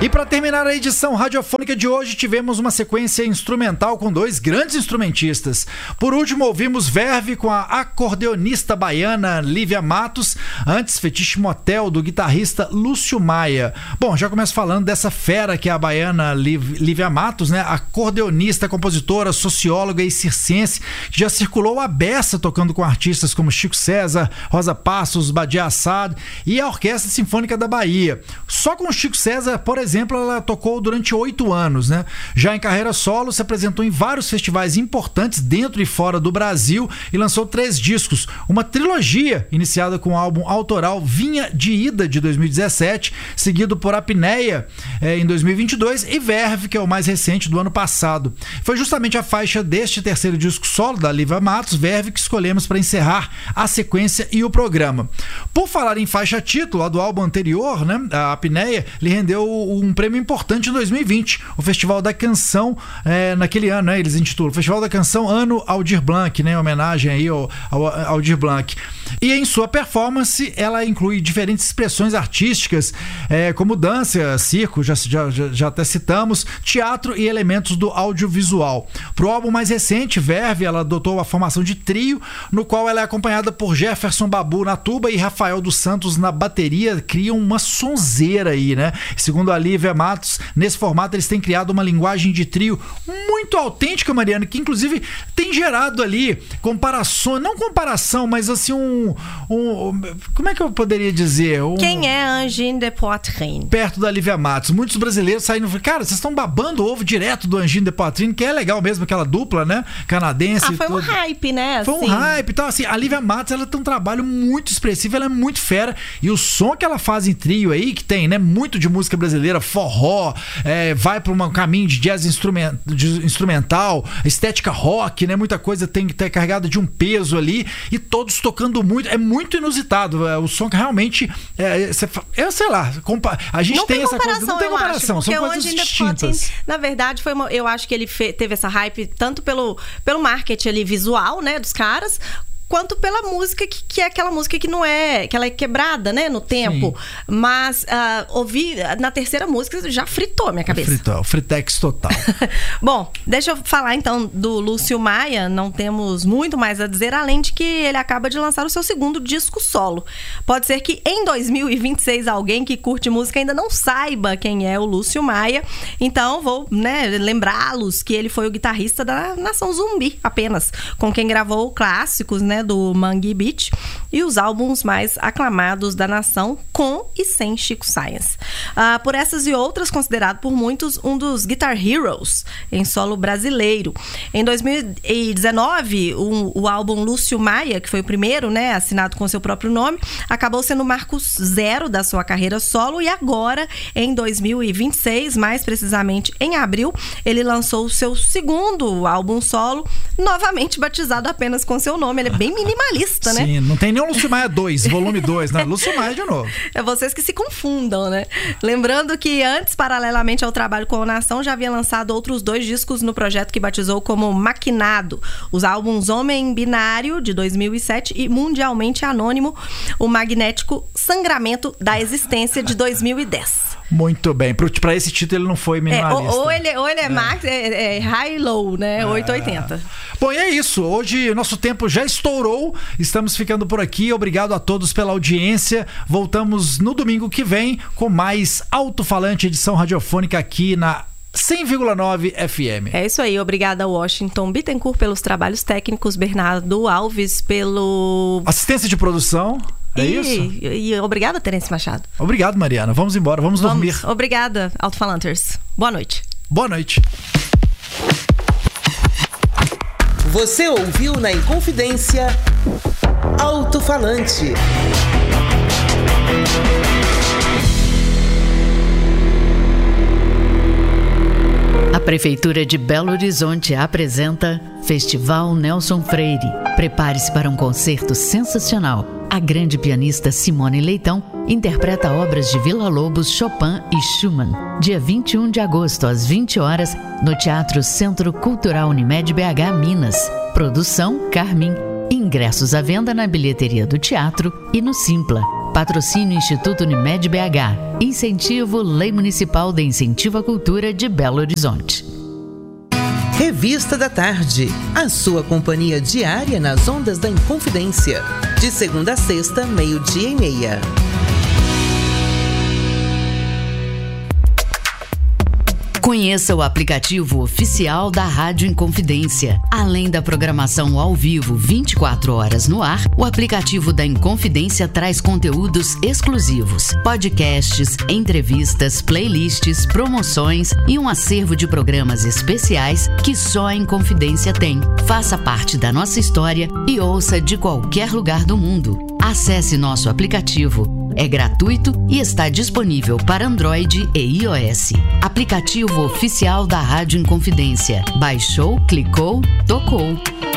E para terminar a edição radiofônica de hoje, tivemos uma sequência instrumental com dois grandes instrumentistas. Por último, ouvimos Verve com a acordeonista baiana Lívia Matos, antes Fetiche Motel, do guitarrista Lúcio Maia. Bom, já começo falando dessa fera que é a baiana Lívia Matos, né? Acordeonista, compositora, socióloga e circense, que já circulou a beça tocando com artistas como Chico César, Rosa Passos, Badia Assad e a Orquestra Sinfônica da Bahia. Só com o Chico César, por exemplo, ela tocou durante 8 anos, né? Já em carreira solo, se apresentou em vários festivais importantes dentro e fora do Brasil e lançou 3 discos. Uma trilogia iniciada com o álbum autoral Vinha de Ida, de 2017, seguido por Apneia, em 2022, e Verve, que é o mais recente, do ano passado. Foi justamente a faixa deste terceiro disco solo da Lívia Matos, Verve, que escolhemos para encerrar a sequência e o programa. Por falar em faixa título, a do álbum anterior, né, a Apneia, lhe rendeu um prêmio importante em 2020, o Festival da Canção, naquele ano, né, eles intitulam Festival da Canção Ano Aldir Blanc, né, em homenagem aí ao Aldir Blanc. E em sua performance, ela inclui diferentes expressões artísticas, como dança, circo, já até citamos, teatro e elementos do audiovisual. Para o álbum mais recente, Verve, ela adotou a formação de trio, no qual ela é acompanhada por Jefferson Babu na tuba e Rafael dos Santos na bateria. Criam uma sonzeira aí, né? Segundo a Lívia Matos, nesse formato eles têm criado uma linguagem de trio muito autêntica, Mariana, que inclusive tem gerado ali comparações, não comparação, mas assim como é que eu poderia dizer? Quem é Angine de Poitrine? Perto da Lívia Matos. Muitos brasileiros saíram e falaram, cara, vocês estão babando o ovo direto do Angine de Poitrine, que é legal mesmo, aquela dupla, né? Canadense. Foi um hype, né? Foi um hype. Então, assim, a Lívia Matos, ela tem um trabalho muito expressivo, ela é muito fera. E o som que ela faz em trio aí, que tem, né, muito de música brasileira, forró, vai para um caminho de jazz instrumental, estética rock, né? Muita coisa tem que ter carregada de um peso ali, e todos tocando muito. É muito inusitado. O som que realmente sei lá, a gente não tem essa coisa. Não tem comparação, são coisas distintas. Na verdade, eu acho que ele teve essa hype tanto pelo marketing ali visual, né, dos caras, quanto pela música, que é aquela música que não é, que ela é quebrada, né, no tempo. Sim. Mas ouvir na terceira música já fritou a minha cabeça. Fritou, fritex total. Bom, deixa eu falar então do Lúcio Maia. Não temos muito mais a dizer, além de que ele acaba de lançar o seu segundo disco solo. Pode ser que em 2026 alguém que curte música ainda não saiba quem é o Lúcio Maia. Então vou, né, lembrá-los que ele foi o guitarrista da Nação Zumbi, apenas, com quem gravou clássicos, né, do Mangue Beat e os álbuns mais aclamados da nação, com e sem Chico Science. Por essas e outras, considerado por muitos um dos Guitar Heroes em solo brasileiro. Em 2019, o álbum Lúcio Maia, que foi o primeiro, né, assinado com seu próprio nome, acabou sendo o marco zero da sua carreira solo, e agora, em 2026, mais precisamente em abril, ele lançou o seu segundo álbum solo, novamente batizado apenas com seu nome. Ele é bem minimalista, né? Sim, não tem nem o Lúcio Maia 2, volume 2, né? Lúcio Maia de novo. É vocês que se confundam, né? Lembrando que antes, paralelamente ao trabalho com a Nação, já havia lançado outros 2 discos no projeto que batizou como Maquinado. Os álbuns Homem Binário, de 2007, e mundialmente anônimo, o magnético Sangramento da Existência, de 2010. Muito bem. Para esse título ele não foi minimalista. Ou ele é max, high-low, né? 880. Bom, e é isso. Hoje o nosso tempo já estourou. Estamos ficando por aqui. Obrigado a todos pela audiência. Voltamos no domingo que vem com mais Alto-Falante, edição radiofônica aqui na 100,9 FM. É isso aí. Obrigada, Washington Bittencourt, pelos trabalhos técnicos, Bernardo Alves pelo... assistência de produção. É isso? E obrigada, Terence Machado. Obrigado, Mariana. Vamos embora, vamos dormir. Obrigada, Alto-Falanters. Boa noite. Boa noite. Você ouviu na Inconfidência Alto-Falante. A Prefeitura de Belo Horizonte apresenta Festival Nelson Freire. Prepare-se para um concerto sensacional. A grande pianista Simone Leitão interpreta obras de Villa-Lobos, Chopin e Schumann. Dia 21 de agosto, às 20 horas, no Teatro Centro Cultural Unimed BH, Minas. Produção Carmin. Ingressos à venda na bilheteria do teatro e no Simpla. Patrocínio Instituto Unimed BH. Incentivo Lei Municipal de Incentivo à Cultura de Belo Horizonte. Revista da Tarde, a sua companhia diária nas ondas da Inconfidência. De segunda a sexta, 12:30. Conheça o aplicativo oficial da Rádio Inconfidência. Além da programação ao vivo 24 horas no ar, o aplicativo da Inconfidência traz conteúdos exclusivos, podcasts, entrevistas, playlists, promoções e um acervo de programas especiais que só a Inconfidência tem. Faça parte da nossa história e ouça de qualquer lugar do mundo. Acesse nosso aplicativo. É gratuito e está disponível para Android e iOS. Aplicativo oficial da Rádio Inconfidência. Baixou, clicou, tocou.